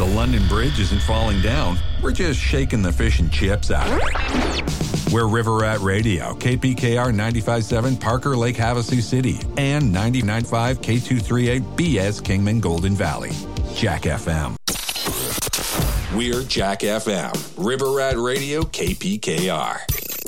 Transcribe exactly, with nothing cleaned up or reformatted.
London Bridge isn't falling down. We're just shaking the fish and chips out of it. We're River Rat Radio, K P K R ninety-five point seven, Parker Lake, Havasu City, and ninety-nine point five K two thirty-eight B S Kingman, Golden Valley. Jack F M. We're Jack F M, River Rat Radio, K P K R.